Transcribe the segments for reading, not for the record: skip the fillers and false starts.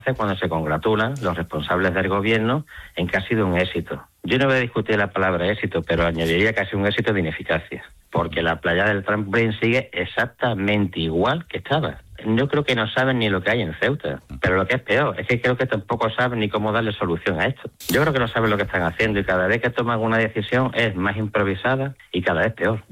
Cuando se congratulan los responsables del gobierno en que ha sido un éxito. Yo no voy a discutir la palabra éxito, pero añadiría que ha sido un éxito de ineficacia, porque la playa del trampolín sigue exactamente igual que estaba. Yo creo que no saben ni lo que hay en Ceuta, pero lo que es peor es que creo que tampoco saben ni cómo darle solución a esto. Yo creo que no saben lo que están haciendo y cada vez que toman una decisión es más improvisada y cada vez peor.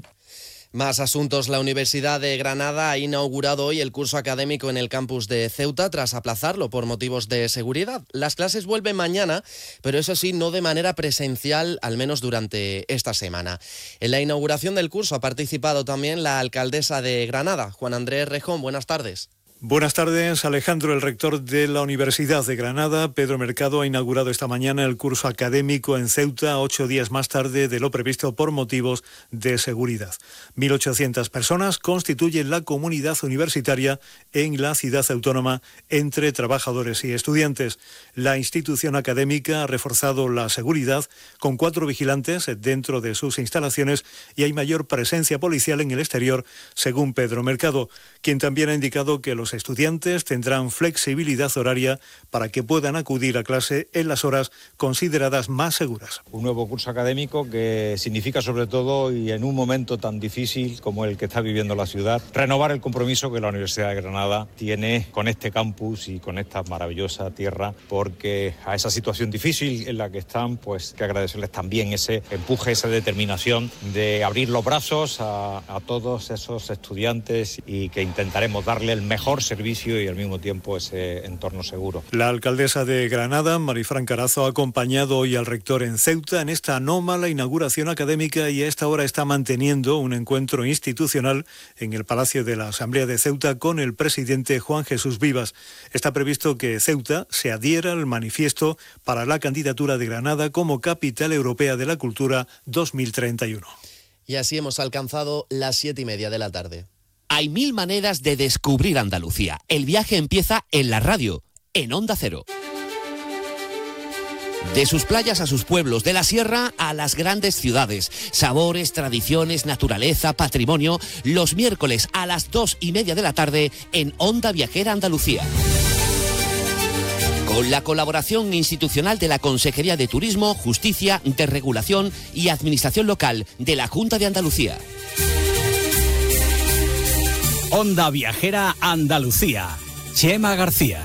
Más asuntos. La Universidad de Granada ha inaugurado hoy el curso académico en el campus de Ceuta tras aplazarlo por motivos de seguridad. Las clases vuelven mañana, pero eso sí, no de manera presencial, al menos durante esta semana. En la inauguración del curso ha participado también la alcaldesa de Granada, Juan Andrés Rejón. Buenas tardes. Buenas tardes, Alejandro. El rector de la Universidad de Granada, Pedro Mercado, ha inaugurado esta mañana el curso académico en Ceuta, 8 días más tarde de lo previsto por motivos de seguridad. 1.800 personas constituyen la comunidad universitaria en la ciudad autónoma entre trabajadores y estudiantes. La institución académica ha reforzado la seguridad con 4 vigilantes dentro de sus instalaciones y hay mayor presencia policial en el exterior, según Pedro Mercado, quien también ha indicado que los estudiantes tendrán flexibilidad horaria para que puedan acudir a clase en las horas consideradas más seguras. Un nuevo curso académico que significa sobre todo, y en un momento tan difícil como el que está viviendo la ciudad, renovar el compromiso que la Universidad de Granada tiene con este campus y con esta maravillosa tierra, porque a esa situación difícil en la que están, pues que agradecerles también ese empuje, esa determinación de abrir los brazos a todos esos estudiantes y que intentaremos darle el mejor servicio y al mismo tiempo ese entorno seguro. La alcaldesa de Granada, Marifran Carazo, ha acompañado hoy al rector en Ceuta en esta anómala inauguración académica y a esta hora está manteniendo un encuentro institucional en el Palacio de la Asamblea de Ceuta con el presidente Juan Jesús Vivas. Está previsto que Ceuta se adhiera al manifiesto para la candidatura de Granada como Capital Europea de la Cultura 2031. Y así hemos alcanzado las 7:30 de la tarde. Hay 1000 maneras de descubrir Andalucía. El viaje empieza en la radio, en Onda Cero. De sus playas a sus pueblos, de la sierra a las grandes ciudades. Sabores, tradiciones, naturaleza, patrimonio. Los miércoles a las 2:30 de la tarde en Onda Viajera Andalucía. Con la colaboración institucional de la Consejería de Turismo, Justicia, Desregulación y Administración Local de la Junta de Andalucía. Onda Viajera Andalucía. Chema García.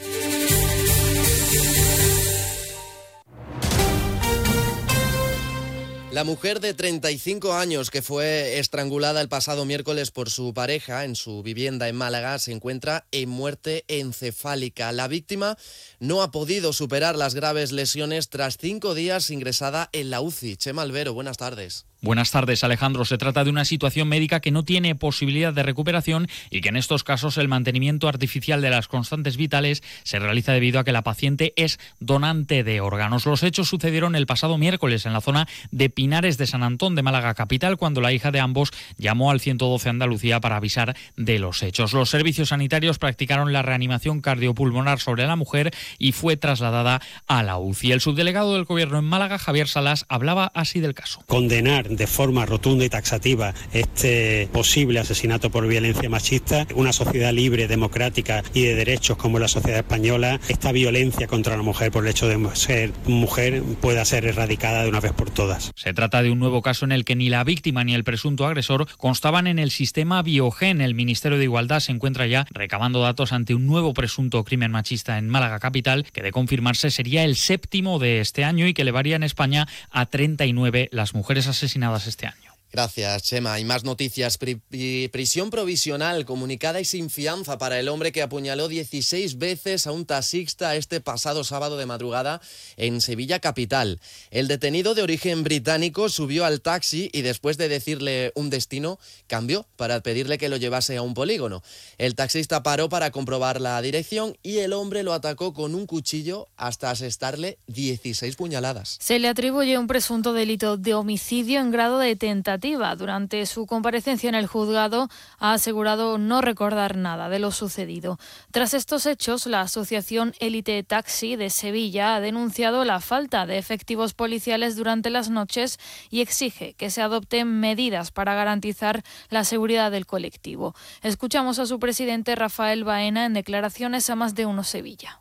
La mujer de 35 años que fue estrangulada el pasado miércoles por su pareja en su vivienda en Málaga se encuentra en muerte encefálica. La víctima no ha podido superar las graves lesiones tras 5 días ingresada en la UCI. Chema Albero, buenas tardes. Buenas tardes, Alejandro. Se trata de una situación médica que no tiene posibilidad de recuperación y que en estos casos el mantenimiento artificial de las constantes vitales se realiza debido a que la paciente es donante de órganos. Los hechos sucedieron el pasado miércoles en la zona de Pinares de San Antón de Málaga capital, cuando la hija de ambos llamó al 112 Andalucía para avisar de los hechos. Los servicios sanitarios practicaron la reanimación cardiopulmonar sobre la mujer y fue trasladada a la UCI. El subdelegado del Gobierno en Málaga, Javier Salas, hablaba así del caso. Condenar de forma rotunda y taxativa este posible asesinato por violencia machista. Una sociedad libre, democrática y de derechos como la sociedad española, esta violencia contra la mujer por el hecho de ser mujer pueda ser erradicada de una vez por todas. Se trata de un nuevo caso en el que ni la víctima ni el presunto agresor constaban en el sistema Biogen. El Ministerio de Igualdad se encuentra ya recabando datos ante un nuevo presunto crimen machista en Málaga capital, que de confirmarse sería el 7º de este año y que elevaría en España a 39 las mujeres asesinadas este año. Gracias, Chema. Y más noticias. Prisión provisional comunicada y sin fianza para el hombre que apuñaló 16 veces a un taxista este pasado sábado de madrugada en Sevilla capital. El detenido de origen británico subió al taxi y después de decirle un destino, cambió para pedirle que lo llevase a un polígono. El taxista paró para comprobar la dirección y el hombre lo atacó con un cuchillo hasta asestarle 16 puñaladas. Se le atribuye un presunto delito de homicidio en grado de tentativa. Durante su comparecencia en el juzgado ha asegurado no recordar nada de lo sucedido. Tras estos hechos, la Asociación Élite Taxi de Sevilla ha denunciado la falta de efectivos policiales durante las noches y exige que se adopten medidas para garantizar la seguridad del colectivo. Escuchamos a su presidente Rafael Baena en declaraciones a Más de Uno Sevilla.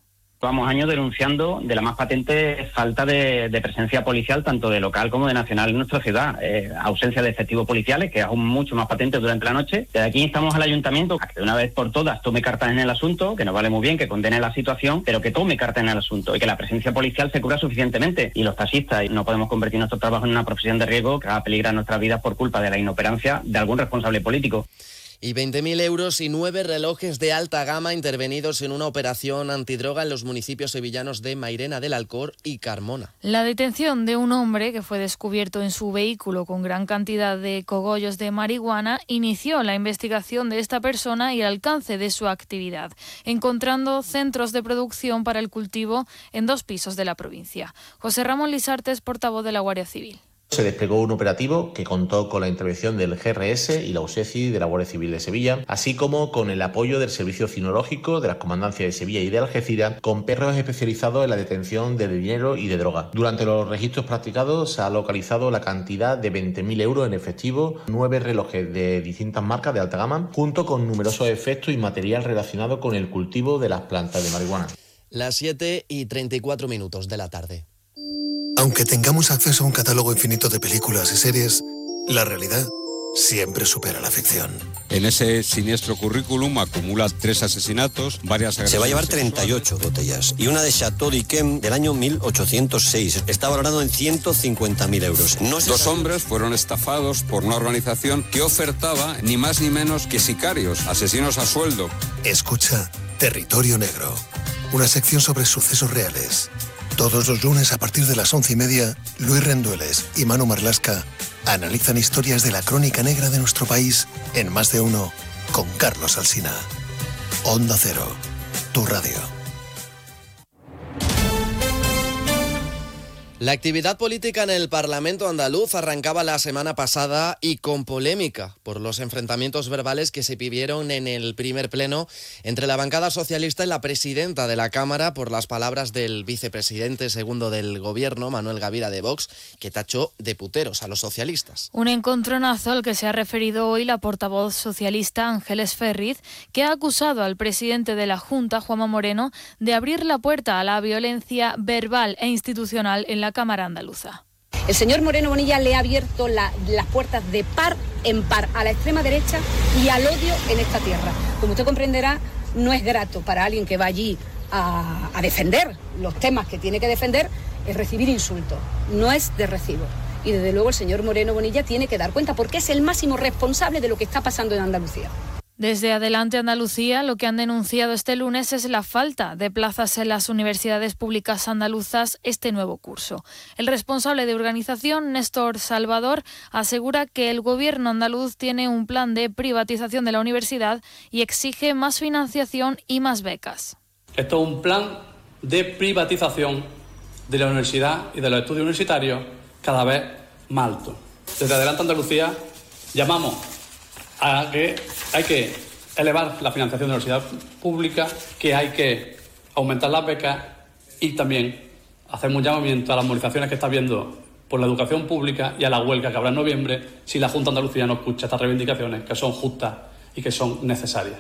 Llevamos años denunciando de la más patente falta de presencia policial, tanto de local como de nacional en nuestra ciudad. Ausencia de efectivos policiales, que es aún mucho más patente durante la noche. Desde aquí instamos al ayuntamiento a que de una vez por todas tome cartas en el asunto, que nos vale muy bien, que condene la situación, pero que tome cartas en el asunto y que la presencia policial se cubra suficientemente. Y los taxistas no podemos convertir nuestro trabajo en una profesión de riesgo que haga peligrar nuestras vidas por culpa de la inoperancia de algún responsable político. Y 20.000 euros y 9 relojes de alta gama intervenidos en una operación antidroga en los municipios sevillanos de Mairena del Alcor y Carmona. La detención de un hombre que fue descubierto en su vehículo con gran cantidad de cogollos de marihuana inició la investigación de esta persona y el alcance de su actividad, encontrando centros de producción para el cultivo en 2 pisos de la provincia. José Ramón Lisartes, portavoz de la Guardia Civil. Se desplegó un operativo que contó con la intervención del GRS y la USECI de la Guardia Civil de Sevilla, así como con el apoyo del Servicio Cinológico de las Comandancias de Sevilla y de Algeciras, con perros especializados en la detención de dinero y de droga. Durante los registros practicados se ha localizado la cantidad de 20.000 euros en efectivo, 9 relojes de distintas marcas de alta gama, junto con numerosos efectos y material relacionado con el cultivo de las plantas de marihuana. Las 7:34 de la tarde. Aunque tengamos acceso a un catálogo infinito de películas y series, la realidad siempre supera la ficción. En ese siniestro currículum acumula 3 asesinatos, varias agresiones. Se va a llevar 38 botellas y una de Chateau d'Yquem del año 1806. Está valorado en 150.000 euros. Dos hombres fueron estafados por una organización que ofertaba ni más ni menos que sicarios, asesinos a sueldo. Escucha Territorio Negro, una sección sobre sucesos reales. Todos los lunes a partir de las 11:30, Luis Rendueles y Manu Marlasca analizan historias de la crónica negra de nuestro país en Más de Uno con Carlos Alsina. Onda Cero, tu radio. La actividad política en el Parlamento andaluz arrancaba la semana pasada y con polémica por los enfrentamientos verbales que se vivieron en el primer pleno entre la bancada socialista y la presidenta de la Cámara por las palabras del vicepresidente segundo del Gobierno, Manuel Gavira de Vox, que tachó de puteros a los socialistas. Un encontronazo al que se ha referido hoy la portavoz socialista Ángeles Ferriz, que ha acusado al presidente de la Junta, Juanma Moreno, de abrir la puerta a la violencia verbal e institucional en la Cámara andaluza. El señor Moreno Bonilla le ha abierto las puertas de par en par a la extrema derecha y al odio en esta tierra. Como usted comprenderá, no es grato para alguien que va allí a defender los temas que tiene que defender, es recibir insultos. No es de recibo. Y desde luego el señor Moreno Bonilla tiene que dar cuenta porque es el máximo responsable de lo que está pasando en Andalucía. Desde Adelante Andalucía, lo que han denunciado este lunes es la falta de plazas en las universidades públicas andaluzas este nuevo curso. El responsable de organización, Néstor Salvador, asegura que el gobierno andaluz tiene un plan de privatización de la universidad y exige más financiación y más becas. Esto es un plan de privatización de la universidad y de los estudios universitarios cada vez más alto. Desde Adelante Andalucía llamamos a que hay que elevar la financiación de la universidad pública, que hay que aumentar las becas y también hacer un llamamiento a las movilizaciones que está habiendo por la educación pública y a la huelga que habrá en noviembre si la Junta de Andalucía no escucha estas reivindicaciones que son justas y que son necesarias.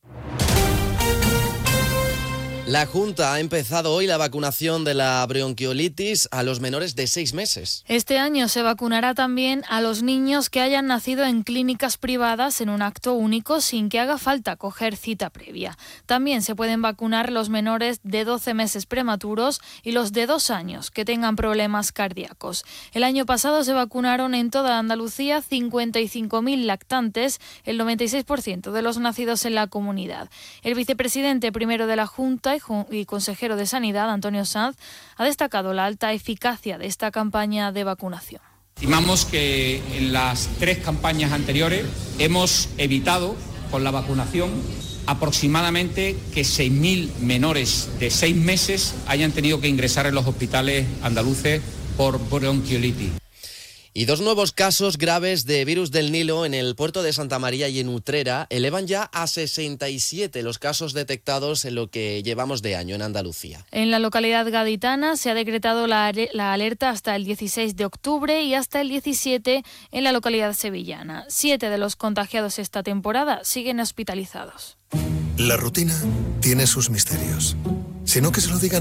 La Junta ha empezado hoy la vacunación de la bronquiolitis a los menores de 6 meses. Este año se vacunará también a los niños que hayan nacido en clínicas privadas en un acto único sin que haga falta coger cita previa. También se pueden vacunar los menores de 12 meses prematuros y los de 2 años que tengan problemas cardíacos. El año pasado se vacunaron en toda Andalucía 55.000 lactantes, el 96% de los nacidos en la comunidad. El vicepresidente primero de la Junta y consejero de Sanidad, Antonio Sanz, ha destacado la alta eficacia de esta campaña de vacunación. Estimamos que en las 3 campañas anteriores hemos evitado con la vacunación aproximadamente que 6.000 menores de 6 meses hayan tenido que ingresar en los hospitales andaluces por bronquiolitis. Y 2 nuevos casos graves de virus del Nilo en el puerto de Santa María y en Utrera elevan ya a 67 los casos detectados en lo que llevamos de año en Andalucía. En la localidad gaditana se ha decretado la alerta hasta el 16 de octubre y hasta el 17 en la localidad sevillana. 7 de los contagiados esta temporada siguen hospitalizados. La rutina tiene sus misterios. sino que se lo digan